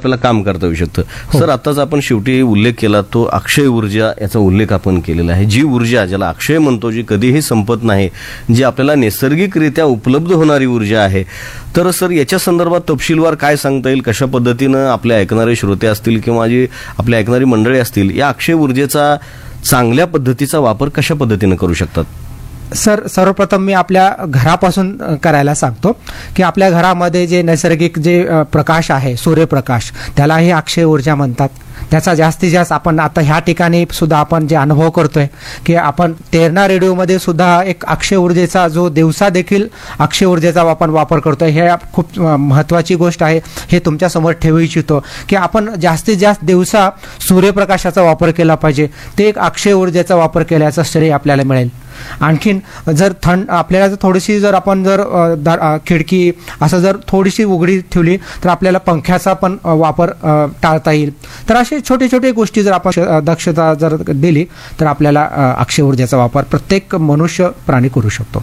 आपल्याला काम करता येऊ शकतं. सर, आताच आपण शेवटी उल्लेख केला तो अक्षय ऊर्जा, याचा उल्लेख आपण केलेला आहे. जी ऊर्जा ज्याला अक्षय म्हणतो, जी कधीही संपत नाही, जी आपल्याला नैसर्गिकरित्या उपलब्ध होणारी ऊर्जा आहे. तर सर, याच्या संदर्भात तपशीलवार काय सांगता येईल? कशा पद्धतीनं आपले ऐकणारे श्रोते असतील किंवा जी आपली ऐकणारी मंडळी असतील, या अक्षय ऊर्जेचा चांगल्या पद्धतीचा वापर कशा पद्धतीनं करू शकतात? सर, सर्वप्रथम मी आपल्या घरापासून करायला सांगतो की आपल्या घरामध्ये जे नैसर्गिक जे प्रकाश आहे, सूर्यप्रकाश, त्यालाही अक्षय ऊर्जा म्हणतात. त्याचा जास्तीत जास्त आपण आता ह्या ठिकाणी सुद्धा आपण जे अनुभव करतोय की आपण तेरणा रेडिओमध्ये सुद्धा एक अक्षय ऊर्जेचा जो दिवसा देखील अक्षय ऊर्जेचा आपण वापर करतोय. हे खूप महत्त्वाची गोष्ट आहे, हे तुमच्यासमोर ठेवू इच्छितो की आपण जास्तीत जास्त दिवसा सूर्यप्रकाशाचा वापर केला पाहिजे. ते एक अक्षय ऊर्जेचा वापर केल्याचं श्रेय आपल्याला मिळेल. आणखीन जर आपल्याला जर थोडीशी जर आपण जर खिडकी असं जर थोडीशी उघडी ठेवली तर आपल्याला पंख्याचा पण वापर टाळता येईल. तर असे छोटे छोटे गोष्टी जर आपण दक्षता जर दिली तर आपल्याला अक्षय ऊर्जेचा वापर प्रत्येक मनुष्य प्राणी करू शकतो.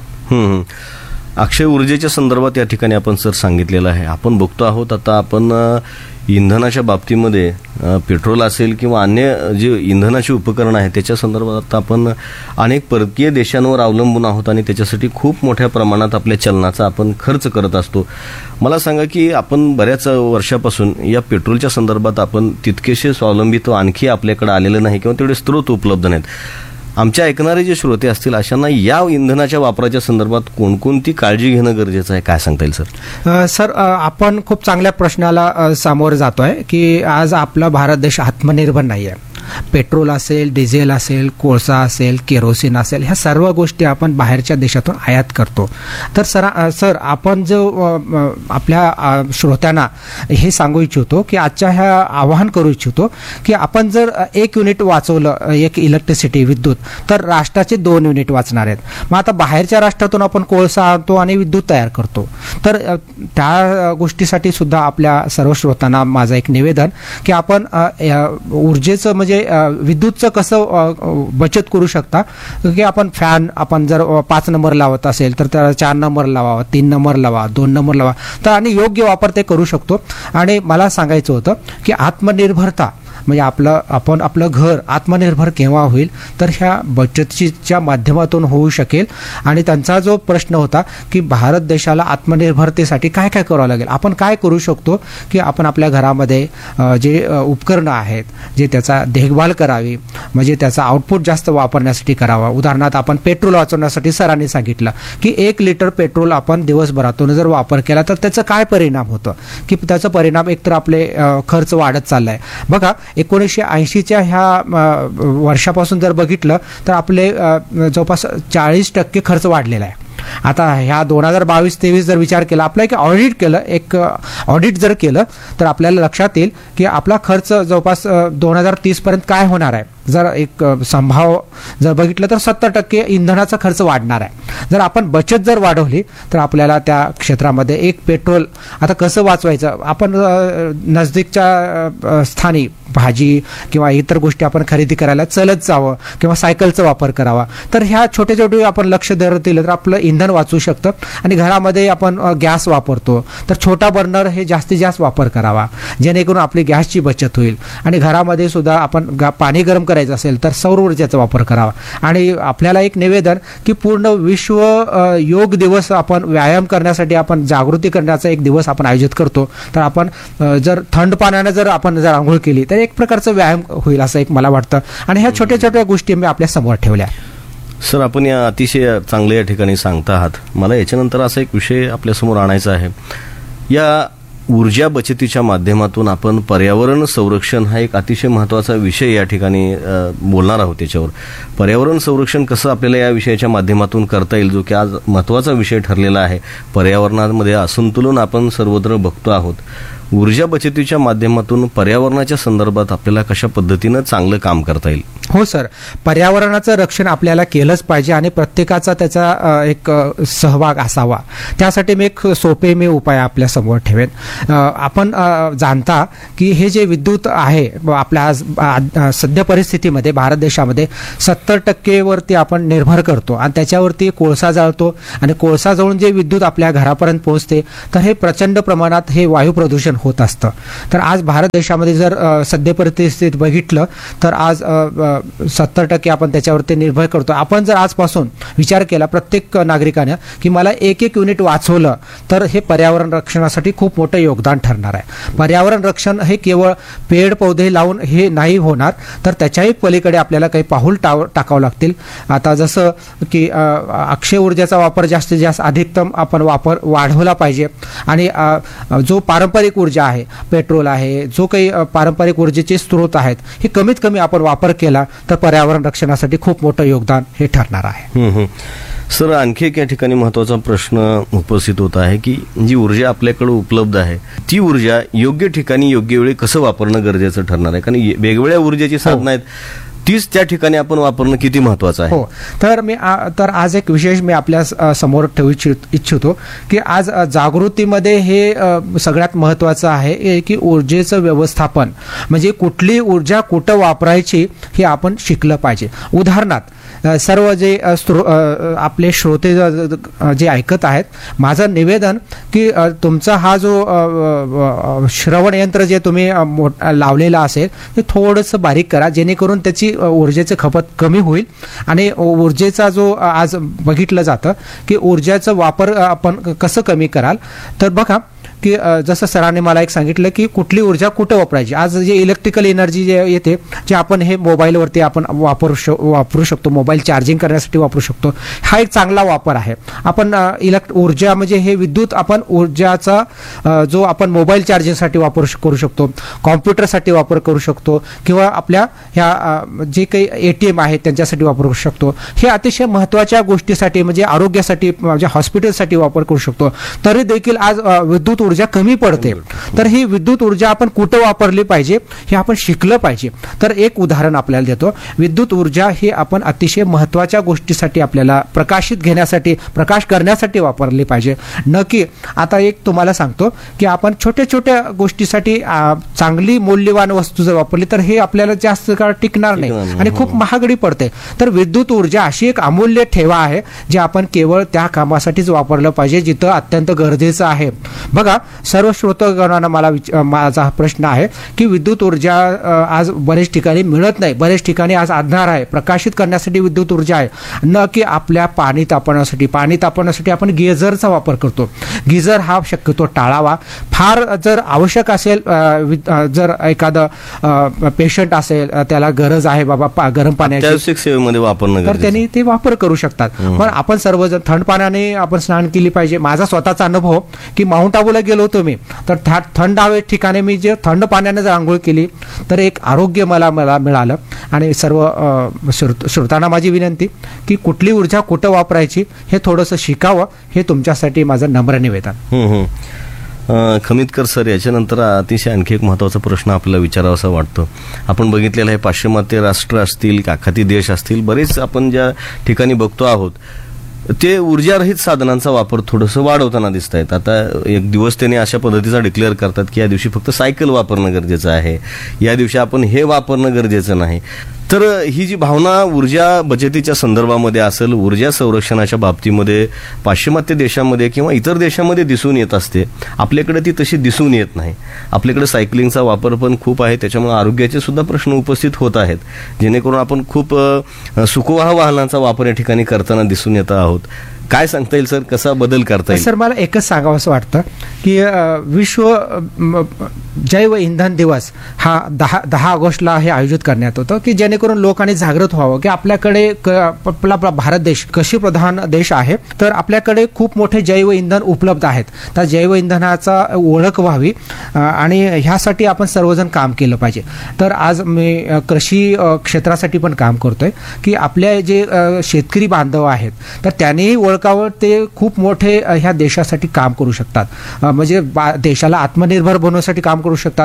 अक्षय ऊर्जेच्या संदर्भात या ठिकाणी आपण सर सांगितलेलं आहे. आपण बघतो आहोत आता आपण इंधनाच्या बाबतीमध्ये पेट्रोल असेल किंवा अन्य जे इंधनाची उपकरणं आहेत त्याच्या संदर्भात आता आपण अनेक परकीय देशांवर अवलंबून आहोत आणि त्याच्यासाठी खूप मोठ्या प्रमाणात आपल्या चलनाचा आपण खर्च करत असतो. मला सांगा की आपण बऱ्याच वर्षापासून या पेट्रोलच्या संदर्भात आपण तितकेसे स्वावलंबित्व आणखी आपल्याकडे आलेलं नाही किंवा तेवढे स्रोत उपलब्ध नाहीत. आमच्या ऐकणारे जे श्रोते असतील अशांना या इंधनाच्या वापराच्या संदर्भात कोणकोणती काळजी घेणं गरजेचं आहे, काय सांगता येईल सर? सर, आपण खूप चांगल्या प्रश्नाला सामोरं जातोय की आज आपला भारत देश आत्मनिर्भर नाही आहे. पेट्रोल असेल, डिझेल असेल, कोळसा असेल, केरोसिन असेल, ह्या सर्व गोष्टी आपण बाहेरच्या देशातून आयात करतो. तर सर आपण जो आपल्या श्रोत्यांना हे सांगू इच्छितो की आजच्या ह्या आवाहन करू इच्छितो की आपण जर 1 युनिट वाचवलं, एक इलेक्ट्रिसिटी विद्युत, तर राष्ट्राचे 2 युनिट वाचणार आहेत. मग आता बाहेरच्या राष्ट्रातून आपण कोळसा आणतो आणि विद्युत तयार करतो. तर त्या गोष्टीसाठी सुद्धा आपल्या सर्व श्रोत्यांना माझं एक निवेदन की आपण ऊर्जेचं म्हणजे विद्युतचं कसं बचत करू शकता की आपण फॅन आपण जर 5 नंबर लावत असेल तर त्याला 4 नंबर लावा, 3 नंबर लावा, 2 नंबर लावा, तर आणि योग्य वापर ते करू शकतो. आणि मला सांगायचं होतं की आत्मनिर्भरता म्हणजे आपलं घर आत्मनिर्भर केव्हा होईल तर ह्या बचतीच्या माध्यमातून होऊ शकेल. आणि त्यांचा जो प्रश्न होता की भारत देशाला आत्मनिर्भरतेसाठी काय काय करावं लागेल, आपण काय करू शकतो की आपण आपल्या घरामध्ये जे उपकरणं आहेत जे त्याचा देखभाल करावी, म्हणजे त्याचा आउटपुट जास्त वापरण्यासाठी करावा. उदाहरणार्थ आपण पेट्रोल वाचवण्यासाठी सरांनी सांगितलं की 1 लिटर पेट्रोल आपण दिवसभरातून जर वापर केला तर त्याचा काय परिणाम होतं की त्याचा परिणाम एकतर आपले खर्च वाढत चाललाय. बघा, 1980च्या ह्या वर्षापासून जर बघितलं तर आपले जवळपास 40% खर्च वाढलेला आहे. आता ह्या 2022-23 जर विचार केला, आपलं एक ऑडिट जर केलं तर आपल्याला लक्षात येईल की आपला खर्च जवळपास 2030 पर्यंत काय होणार आहे. जर एक संभाव जर बघितलं तर 70% इंधनाचा खर्च वाढणार आहे. जर आपण बचत जर वाढवली तर आपल्याला त्या क्षेत्रामध्ये एक पेट्रोल आता कसं वाचवायचं, आपण नजदीकच्या स्थानी भाजी किंवा इतर गोष्टी आपण खरेदी करायला चलत जावं किंवा सायकलचा वापर करावा. तर ह्या छोटे छोटे आपण लक्ष दिलं तर आपलं इंधन वाचू शकतं. आणि घरामध्ये आपण गॅस वापरतो तर छोटा बर्नर हे जास्तीत जास्त वापर करावा जेणेकरून आपली गॅसची बचत होईल. आणि घरामध्ये सुद्धा आपण पाणी गरम करायचं असेल तर सौर ऊर्जेचा वापर करावा. आणि आपल्याला एक निवेदन की पूर्ण विश्व योग दिवस आपण व्यायाम करण्यासाठी आपण जागृती करण्याचा एक दिवस आपण आयोजित करतो. तर आपण जर थंड पाण्याने जर आंघोळ केली तर एक प्रकारचा व्यायाम होईल असं एक मला वाटतं. आणि ह्या छोट्या छोट्या गोष्टी मी आपल्या समोर ठेवल्या. सर, आपण या अतिशय चांगल्या या ठिकाणी सांगता आहात. मला याच्यानंतर असा एक विषय आपल्यासमोर आणायचा आहे. या ऊर्जा बचतीच्या माध्यमातून आपण पर्यावरण संरक्षण हा एक अतिशय महत्त्वाचा विषय या ठिकाणी बोलणार आहोत. त्याच्यावर पर्यावरण संरक्षण कसं आपल्याला या विषयाच्या माध्यमातून करता येईल, जो की आज महत्त्वाचा विषय ठरलेला आहे. पर्यावरणामध्ये असंतुलन आपण सर्वत्र बघतो आहोत. ऊर्जा बचतीच्या माध्यमातून पर्यावरणाच्या संदर्भात आपल्याला कशा पद्धतीनं चांगलं काम करता येईल? हो सर, पर्यावरणाचं रक्षण आपल्याला केलंच पाहिजे आणि प्रत्येकाचा त्याचा एक सहभाग असावा. त्यासाठी मी एक सोपे उपाय आपल्या समोर ठेवेन. आपण जाणता की हे जे विद्युत आहे आपल्या आज सध्या परिस्थितीमध्ये भारत देशामध्ये 70% वरती आपण निर्भर करतो आणि त्याच्यावरती कोळसा जाळतो आणि कोळसा जळून जे विद्युत आपल्या घरापर्यंत पोहोचते तर हे प्रचंड प्रमाणात हे वायू प्रदूषण होत असतं. तर आज भारत देशामध्ये जर सध्या परिस्थितीत बघितलं तर आज 70% आपण त्याच्यावरती निर्भर करतो. आपण जर आजपासून विचार केला प्रत्येक नागरिकाने की मला एक युनिट वाचवलं तर हे पर्यावरण रक्षणासाठी खूप मोठं योगदान ठरणार आहे. पर्यावरण रक्षण हे केवळ पेड पौधे लावून हे नाही होणार, तर त्याच्याही पलीकडे आपल्याला काही पाऊल टाकावं लागतील. आता जसं की अक्षय ऊर्जेचा वापर जास्तीत जास्त अधिकतम आपण वापर वाढवला पाहिजे आणि जो पारंपरिक ऊर्जा आहे, पेट्रोल आहे, जो काही पारंपरिक ऊर्जेचे स्रोत आहेत हे कमीत कमी आपण वापर केला तर पर्यावरण रक्षणासाठी खूप मोठं योगदान हे ठरणार आहे. सर, आणखी एक या ठिकाणी महत्त्वाचा प्रश्न उपस्थित होत आहे की जी ऊर्जा आपल्याकडे उपलब्ध आहे ती ऊर्जा योग्य ठिकाणी योग्य वेळी कसं वापरणं गरजेचं ठरणार आहे. कारण वेगवेगळ्या ऊर्जेची साधनं आहेत, तीच त्या ठिकाणी आपण वापरणं किती महत्वाचं आहे. हो, तर आज एक विशेष मी आपल्या समोर ठेवू इच्छितो की आज जागृतीमध्ये हे सगळ्यात महत्वाचं आहे की ऊर्जेचं व्यवस्थापन म्हणजे कुठली ऊर्जा कुठं वापरायची हे आपण शिकलं पाहिजे. उदाहरणार्थ सर्व जे आपले श्रोते जे ऐकत आहेत, माझं निवेदन की तुमचा हा जो श्रवण यंत्र जे तुम्ही लावलेलं असेल ते थोडंसं बारीक करा जेणेकरून त्याची ऊर्जेचं खपत कमी होईल. आणि ऊर्जेचा जो आज बघितलं जातं की ऊर्जेचा वापर आपण कसं कमी कराल, तर बघा की जसं सरांनी मला एक सांगितलं की कुठली ऊर्जा कुठं वापरायची. आज जे इलेक्ट्रिकल एनर्जी जे येते जे आपण हे मोबाईलवरती आपण वापरू शकतो, मोबाईल चार्जिंग करण्यासाठी वापरू शकतो, हा एक चांगला वापर आहे. आपण ऊर्जा म्हणजे हे विद्युत आपण ऊर्जाचा जो आपण मोबाईल चार्जिंगसाठी वापर करू शकतो, कॉम्प्युटरसाठी वापर करू शकतो किंवा आपल्या ह्या जे काही ATM आहेत त्यांच्यासाठी वापरू शकतो. हे अतिशय महत्त्वाच्या गोष्टीसाठी म्हणजे आरोग्यासाठी म्हणजे हॉस्पिटलसाठी वापर करू शकतो. तरी देखील आज विद्युत ऊर्जा कमी पडते, तर ही विद्युत ऊर्जा आपण कुठं वापरली पाहिजे हे आपण शिकलं पाहिजे. तर एक उदाहरण आपल्याला देतो. विद्युत ऊर्जा ही आपण अतिशय महत्त्वाच्या गोष्टीसाठी आपल्याला प्रकाश करण्यासाठी वापरली पाहिजे. नक्की आता एक तुम्हाला सांगतो की आपण छोट्या छोट्या गोष्टीसाठी चांगली मौल्यवान वस्तू जर वापरली तर हे आपल्याला जास्त काळ टिकणार नाही आणि खूप महागडी पडते. तर विद्युत ऊर्जा अशी एक अमूल्य ठेवा आहे जे आपण केवळ त्या कामासाठीच वापरलं पाहिजे जिथं अत्यंत गरजेचं आहे. बघा, सर्व श्रोतगणांना माझा प्रश्न आहे की विद्युत ऊर्जा आज बरेच ठिकाणी मिळत नाही, बरेच ठिकाणी आज अंधार आहे, प्रकाशित करण्यासाठी विद्युत ऊर्जा आहे. न की आपल्या पाणी तापवण्यासाठी आपण गिझरचा वापर करतो. गिझर हा शक्यतो टाळावा. फार जर आवश्यक असेल, जर एखादं पेशंट असेल त्याला गरज आहे बाबा गरम पाण्याची सेवेमध्ये वापरणं तर त्यांनी ते वापर करू शकतात. पण आपण सर्वजण थंड पाण्याने आपण स्नान केली पाहिजे. माझा स्वतःचा अनुभव की माउंट आबूला गेलो होतो मी, तर थंड हवेत ठिकाणी मी जे थंड पाण्याने जर आंघोळ केली तर एक आरोग्य मला मिळालं. आणि सर्व श्रोतांना माझी विनंती की कुठली ऊर्जा कुठं वापरायची हे थोडंसं शिकावं, हे तुमच्यासाठी माझं नम्र निवेदन. खमितकर सर, याच्यानंतर अतिशय आणखी एक महत्त्वाचा प्रश्न आपल्याला विचारावासा वाटतो. आपण बघितलेलं आहे पाश्चिमात्य राष्ट्र असतील, आखाती देश असतील, बरेच आपण ज्या ठिकाणी बघतो आहोत ते ऊर्जारहित साधनांचा वापर थोडंसं वाढवताना दिसत आहेत. आता एक दिवस त्यांनी अशा पद्धतीचा डिक्लेअर करतात की या दिवशी फक्त सायकल वापरणं गरजेचं आहे, या दिवशी आपण हे वापरणं गरजेचं नाही. तर ही जी भावना ऊर्जा बचतीच्या संदर्भामध्ये असेल, ऊर्जा संरक्षणाच्या बाबतीमध्ये पाश्चिमात्य देशामध्ये किंवा इतर देशामध्ये दिसून येत असते, आपल्याकडे ती तशी दिसून येत नाही. आपल्याकडे सायकलिंगचा वापर पण खूप आहे, त्याच्यामुळे आरोग्याचे सुद्धा प्रश्न उपस्थित होत आहेत, जेणेकरून आपण खूप सुखवाह वाहनांचा वापर या ठिकाणी करताना दिसून येत आहोत. काय सांगता येईल सर, कसा बदल करता येईल? सर, मला एकच सांगावं असं वाटतं की विश्व जैव इंधन दिवस हा 10 ऑगस्टला हे आयोजित करण्यात होतं की जेणेकरून लोकांनी जागृत व्हावं की आपल्याकडे आपला भारत देश कृषी प्रधान देश आहे, तर आपल्याकडे खूप मोठे जैव इंधन उपलब्ध आहेत. त्या जैव इंधनाचा ओळख व्हावी आणि ह्यासाठी आपण सर्वजण काम केलं पाहिजे. तर आज मी कृषी क्षेत्रासाठी पण काम करतोय की आपल्या जे शेतकरी बांधव आहेत तर त्यांनीही ओळख ओळखावं ते खूप मोठे ह्या देशासाठी काम करू शकतात. म्हणजे देशाला आत्मनिर्भर बनवण्यासाठी काम करू शकतात.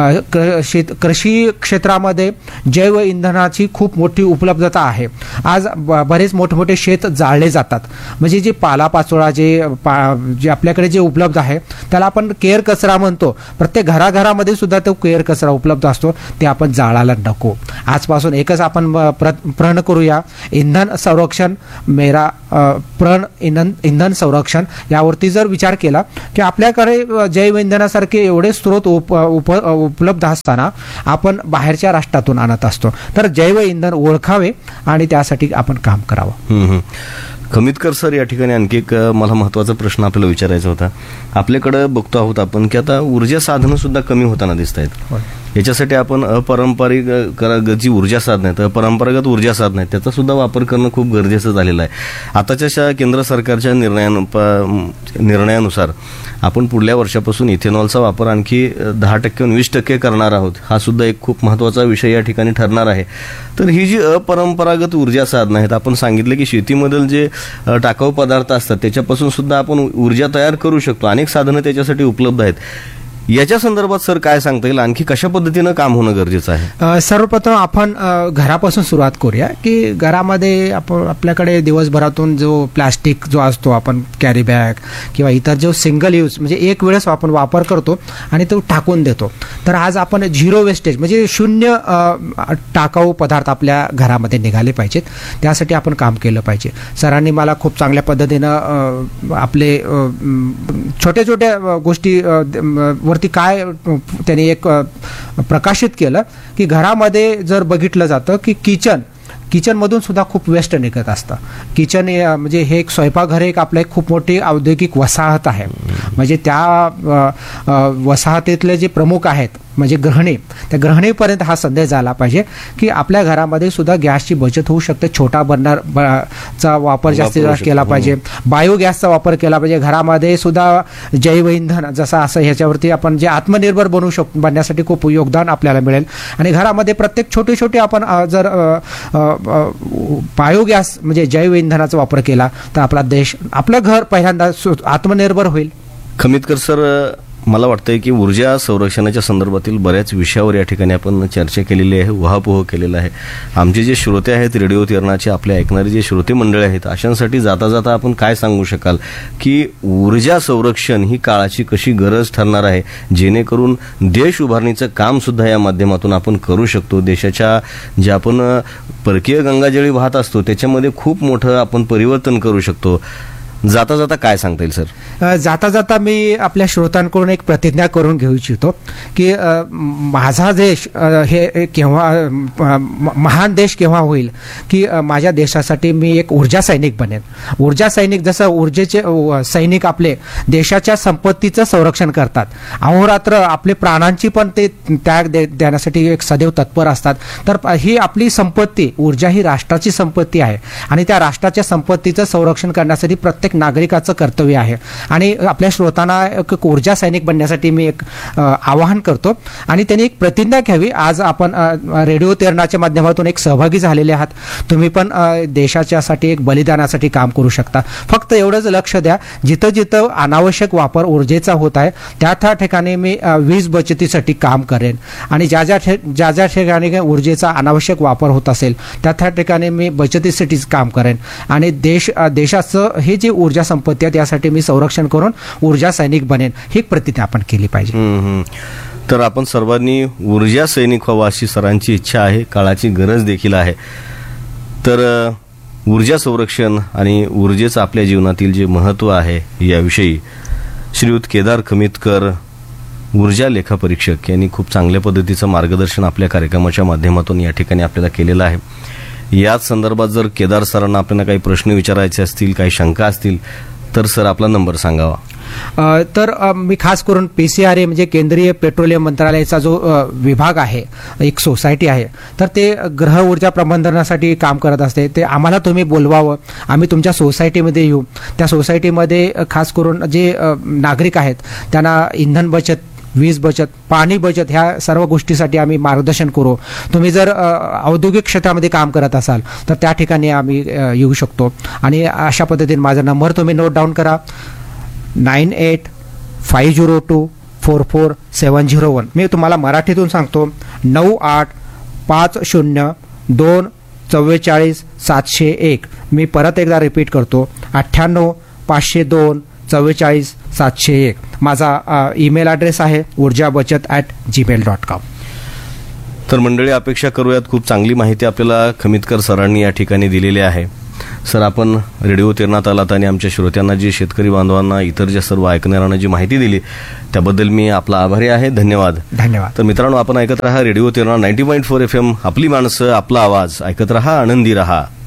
कृषी क्षेत्रामध्ये जैव इंधनाची खूप मोठी उपलब्धता आहे. आज बरेच मोठमोठे शेत जाळले जातात. म्हणजे जे पालापाचोळा जे आपल्याकडे जे उपलब्ध आहे त्याला आपण केर कचरा म्हणतो. प्रत्येक घराघरामध्ये सुद्धा तो केर कचरा उपलब्ध असतो, ते आपण जाळायला नको. आजपासून एकच आपण प्रण करूया, इंधन संरक्षण मेरा प्रण इंधन संरक्षण, यावरती जर विचार केला की आपल्याकडे जैव इंधनासारखे एवढे स्रोत उपलब्ध असताना आपण बाहेरच्या राष्ट्रातून आणत असतो, तर जैव इंधन ओळखावे आणि त्यासाठी आपण काम करावं. खमितकर सर, या ठिकाणी आणखी एक मला महत्त्वाचा प्रश्न आपल्याला विचारायचा होता. आपल्याकडे बघतो आहोत आपण की आता ऊर्जा साधनं सुद्धा कमी होताना दिसत आहेत. याच्यासाठी आपण अपारंपरिक जी ऊर्जा साधनं आहेत, अपरंपरागत ऊर्जा साधनं आहेत, त्याचा सुद्धा वापर करणं खूप गरजेचं झालेलं आहे. आताच्या केंद्र सरकारच्या निर्णयानुसार आपण पुढल्या वर्षापासून इथेनॉलचा वापर आणखी 10% 20% करणार आहोत. हा सुद्धा एक खूप महत्त्वाचा विषय या ठिकाणी ठरणार आहे. तर ही जी अपरंपरागत ऊर्जा साधनं आहेत, आपण सांगितलं की शेतीमधील जे टाकाऊ पदार्थ असतात त्याच्यापासून सुद्धा आपण ऊर्जा तयार करू शकतो. अनेक साधनं त्याच्यासाठी उपलब्ध आहेत. याच्या संदर्भात सर काय सांगता येईल, आणखी कशा पद्धतीनं काम होणं गरजेचं आहे? सर्वप्रथम आपण घरापासून सुरुवात करूया की घरामध्ये आपल्याकडे दिवसभरातून जो प्लास्टिक जो असतो, आपण कॅरी बॅग किंवा इतर जो सिंगल यूज म्हणजे एक वेळेस आपण वापर करतो आणि तो टाकून देतो. तर आज आपण झिरो वेस्टेज म्हणजे शून्य टाकाऊ पदार्थ आपल्या घरामध्ये निघाले पाहिजेत. त्यासाठी आपण काम केलं पाहिजे. सरांनी मला खूप चांगल्या पद्धतीनं आपले छोट्या छोट्या गोष्टी वरती काय त्यांनी एक प्रकाशित केलं की घरामध्ये जर बघितलं जातं की किचनमधून सुद्धा खूप वेस्ट निघत असतं. किचन म्हणजे हे एक स्वयंपाकघर एक आपलं एक खूप मोठी औद्योगिक वसाहत आहे. म्हणजे त्या वसाहतीतले जे प्रमुख आहेत म्हणजे गृहिणी, त्या गृहिणीपर्यंत हा संदेश झाला पाहिजे की आपल्या घरामध्ये सुद्धा गॅसची बचत होऊ शकते. छोटा बर्नरचा वापर जास्तीत जास्त केला पाहिजे. बायोगॅसचा वापर केला पाहिजे. घरामध्ये सुद्धा जैव इंधन जसं असं ह्याच्यावरती आपण जे आत्मनिर्भर बनण्यासाठी खूप योगदान आपल्याला मिळेल. आणि घरामध्ये प्रत्येक छोटे छोटे आपण जर बायोगॅस म्हणजे जैव इंधनाचा वापर केला तर आपला देश, आपलं घर पहिल्यांदा आत्मनिर्भर होईल. खमितकर सर, मला वाटतंय की ऊर्जा संरक्षणाच्या संदर्भातील बऱ्याच विषयावर या ठिकाणी आपण चर्चा केलेली आहे, उहापोह केलेला आहे. आमचे जे श्रोते आहेत, रेडिओ तिरणाचे आपले ऐकणारे जे श्रोते मंडळ आहेत, अशांसाठी जाता जाता आपण काय सांगू शकाल की ऊर्जा संरक्षण ही काळाची कशी गरज ठरणार आहे, जेणेकरून देश उभारणीचं काम सुद्धा या माध्यमातून आपण करू शकतो. देशाच्या जे आपण परकीय गंगाजळी वाहत असतो त्याच्यामध्ये खूप मोठं आपण परिवर्तन करू शकतो. जाता जाता काय सांगता येईल सर? जाता जाता मी आपल्या श्रोतांकडून एक प्रतिज्ञा करून घेऊ इच्छितो की माझा देश हे केव्हा महान देश केव्हा होईल की माझ्या देशासाठी मी एक ऊर्जा सैनिक बनेन. ऊर्जा सैनिक जसं ऊर्जेचे सैनिक आपले देशाच्या संपत्तीचं संरक्षण करतात, अहोरात्र आपले प्राणांची पण ते त्याग देण्यासाठी एक सदैव तत्पर असतात. तर ही आपली संपत्ती, ऊर्जा ही राष्ट्राची संपत्ती आहे आणि त्या राष्ट्राच्या संपत्तीचं संरक्षण करण्यासाठी प्रत्येक नागरिकाचं कर्तव्य आहे. आणि आपल्या श्रोतांना एक ऊर्जा सैनिक बनण्यासाठी मी एक आवाहन करतो आणि त्यांनी एक प्रतिज्ञा घ्यावी. आज आपण रेडिओ तेरणाच्या माध्यमातून एक सहभागी झालेले आहात. तुम्ही पण देशाच्यासाठी एक बलिदानासाठी काम करू शकता. फक्त एवढंच लक्ष द्या, जिथं जिथं अनावश्यक वापर ऊर्जेचा होत आहे त्या ठिकाणी मी वीज बचतीसाठी काम करेन आणि ज्या ज्या ठिकाणी ऊर्जेचा अनावश्यक वापर होत असेल त्या ठिकाणी मी बचतीसाठीच काम करेन. आणि देशाचं हे जे ऊर्जा संपत्ती आहे त्यासाठी मी संरक्षण करून ऊर्जा सैनिक बनेन, ही प्रतिज्ञा आपण केली पाहिजे. तर आपण सर्वांनी ऊर्जा सैनिक व्हावं अशी सरांची इच्छा आहे, काळाची गरज देखील आहे. तर ऊर्जा संरक्षण आणि ऊर्जेचं आपल्या जीवनातील जे महत्त्व आहे याविषयी श्रीयुत केदार खमितकर, ऊर्जा लेखापरीक्षक, यांनी खूप चांगल्या पद्धतीचं मार्गदर्शन आपल्या कार्यक्रमाच्या माध्यमातून या ठिकाणी आपल्याला केलेलं आहे. याच संदर्भात जर केदार सरांना आपल्याला काही प्रश्न विचारायचे असतील, काही शंका असतील तर सर आपला नंबर सांगावा. तर मी खास करून PCRA म्हणजे केंद्रीय पेट्रोलियम मंत्रालयाचा जो विभाग आहे, एक सोसायटी आहे, तर ते ग्रह ऊर्जा प्रबंधनासाठी काम करत असते. ते आम्हाला तुम्ही बोलवावं, आम्ही तुमच्या सोसायटीमध्ये येऊ. त्या सोसायटीमध्ये खास करून जे नागरिक आहेत त्यांना इंधन बचत वीज बचत, पाणी बचत, ह्या सर्व गोष्टीसाठी आम्ही मार्गदर्शन करू. तुम्ही जर औद्योगिक क्षेत्रामध्ये काम करत असाल तर त्या ठिकाणी आम्ही येऊ शकतो. आणि अशा पद्धतीने माझा नंबर तुम्ही नोट डाऊन करा, 98-502-44701. मी तुम्हाला मराठीतून सांगतो, 98-502-44-701. मी परत एकदा रिपीट करतो, 98-502-44-701. माझा ईमेल ॲड्रेस आहे ऊर्जाबचत@gmail.com. तर मंडळी, अपेक्षा करूयात खूप चांगली माहिती आपल्याला खमितकर सरांनी या ठिकाणी दिलेली आहे. सर, आपण रेडिओ तिरणात आलात आणि आमच्या श्रोत्यांना जी, शेतकरी बांधवांना, इतर ज्या सर्व ऐकणाऱ्यांना जी माहिती दिली त्याबद्दल मी आपला आभारी आहे. धन्यवाद. धन्यवाद. तर मित्रांनो, आपण ऐकत रहा रेडिओ तिरणा 90.4 FM, आपली माणसं, आपला आवाज. ऐकत रहा, आनंदी रहा.